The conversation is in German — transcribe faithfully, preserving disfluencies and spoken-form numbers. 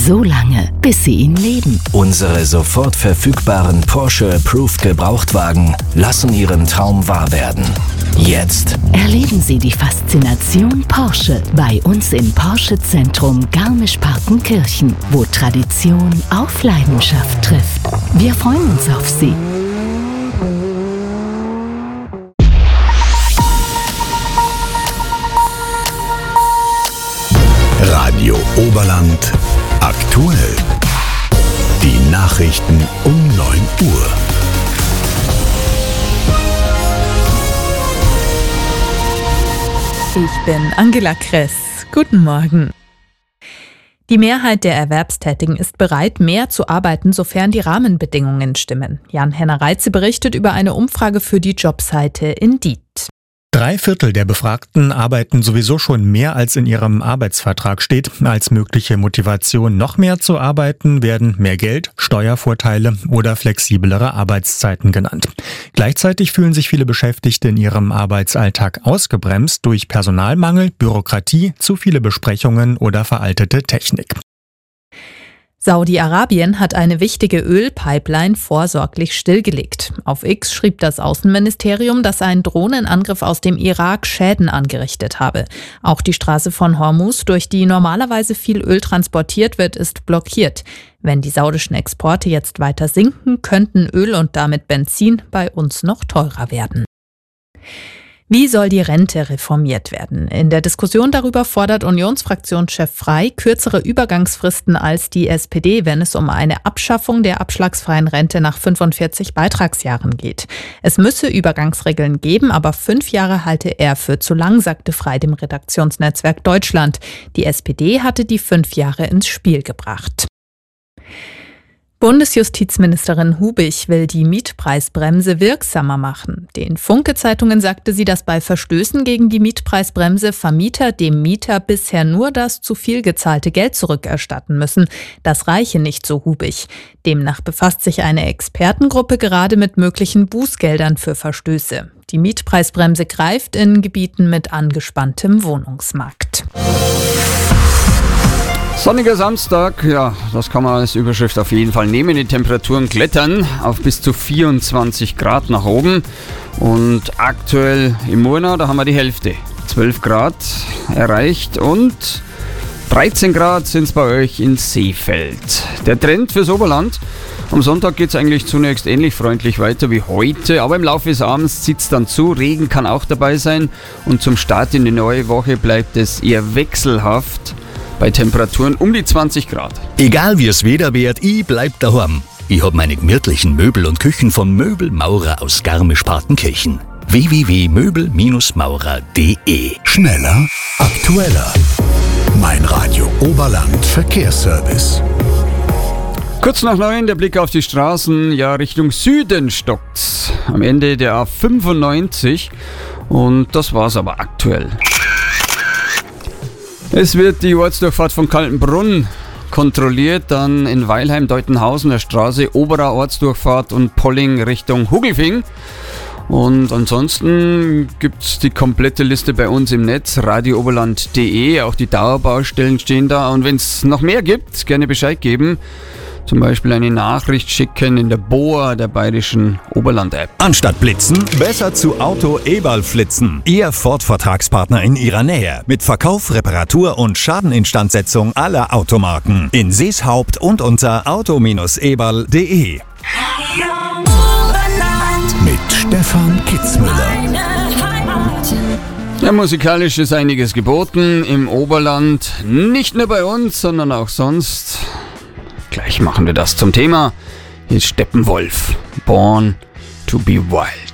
So lange, bis Sie ihn leben. Unsere sofort verfügbaren Porsche Approved Gebrauchtwagen lassen Ihren Traum wahr werden. Jetzt Erleben Sie die Faszination Porsche bei uns im Porsche Zentrum Garmisch-Partenkirchen, wo Tradition auf Leidenschaft trifft. Wir freuen uns auf Sie. Radio Oberland aktuell. Die Nachrichten um neun Uhr. Ich bin Angela Kress. Guten Morgen. Die Mehrheit der Erwerbstätigen ist bereit, mehr zu arbeiten, sofern die Rahmenbedingungen stimmen. Jan-Henner Reitze berichtet über eine Umfrage für die Jobseite Indeed. Drei Viertel der Befragten arbeiten sowieso schon mehr, als in ihrem Arbeitsvertrag steht. Als mögliche Motivation, noch mehr zu arbeiten, werden mehr Geld, Steuervorteile oder flexiblere Arbeitszeiten genannt. Gleichzeitig fühlen sich viele Beschäftigte in ihrem Arbeitsalltag ausgebremst durch Personalmangel, Bürokratie, zu viele Besprechungen oder veraltete Technik. Saudi-Arabien hat eine wichtige Ölpipeline vorsorglich stillgelegt. Auf X schrieb das Außenministerium, dass ein Drohnenangriff aus dem Irak Schäden angerichtet habe. Auch die Straße von Hormuz, durch die normalerweise viel Öl transportiert wird, ist blockiert. Wenn die saudischen Exporte jetzt weiter sinken, könnten Öl und damit Benzin bei uns noch teurer werden. Wie soll die Rente reformiert werden? In der Diskussion darüber fordert Unionsfraktionschef Frey kürzere Übergangsfristen als die S P D, wenn es um eine Abschaffung der abschlagsfreien Rente nach fünfundvierzig Beitragsjahren geht. Es müsse Übergangsregeln geben, aber fünf Jahre halte er für zu lang, sagte Frey dem Redaktionsnetzwerk Deutschland. Die S P D hatte die fünf Jahre ins Spiel gebracht. Bundesjustizministerin Hubich will die Mietpreisbremse wirksamer machen. Den Funke-Zeitungen sagte sie, dass bei Verstößen gegen die Mietpreisbremse Vermieter dem Mieter bisher nur das zu viel gezahlte Geld zurückerstatten müssen. Das reiche nicht, so Hubich. Demnach befasst sich eine Expertengruppe gerade mit möglichen Bußgeldern für Verstöße. Die Mietpreisbremse greift in Gebieten mit angespanntem Wohnungsmarkt. Sonniger Samstag, ja, das kann man als Überschrift auf jeden Fall nehmen. Die Temperaturen klettern auf bis zu vierundzwanzig Grad nach oben. Und aktuell im Murnau, da haben wir die Hälfte. zwölf Grad erreicht und dreizehn Grad sind es bei euch in Seefeld. Der Trend fürs Oberland: am Sonntag geht es eigentlich zunächst ähnlich freundlich weiter wie heute, aber im Laufe des Abends zieht es dann zu, Regen kann auch dabei sein und zum Start in die neue Woche bleibt es eher wechselhaft bei Temperaturen um die zwanzig Grad. Egal wie es Wetter wird, ich bleib daheim. Ich hab meine gemütlichen Möbel und Küchen von Möbelmaurer aus Garmisch-Partenkirchen. w w w punkt möbel maurer punkt d e. Schneller, aktueller. Mein Radio Oberland Verkehrsservice. Kurz nach neun, der Blick auf die Straßen, ja, Richtung Süden stockt's. Am Ende der A fünfundneunzig und das war's aber aktuell. Es wird die Ortsdurchfahrt von Kaltenbrunn kontrolliert, dann in Weilheim, Deutenhausen, der Straße, Oberer Ortsdurchfahrt und Polling Richtung Hugelfing. Und ansonsten gibt's die komplette Liste bei uns im Netz, radio oberland punkt d e. Auch die Dauerbaustellen stehen da. Und wenn es noch mehr gibt, gerne Bescheid geben. Zum Beispiel eine Nachricht schicken in der B O A der bayerischen Oberland-App. Anstatt blitzen, besser zu Auto Eberl flitzen. Ihr Ford-Vertragspartner in ihrer Nähe. Mit Verkauf, Reparatur und Schadeninstandsetzung aller Automarken. In Seeshaupt und unter auto eberl punkt d e. Mit Stefan Kitzmüller. Ja, musikalisch ist einiges geboten im Oberland. Nicht nur bei uns, sondern auch sonst. Gleich machen wir das zum Thema. Hier ist Steppenwolf, Born to be Wild.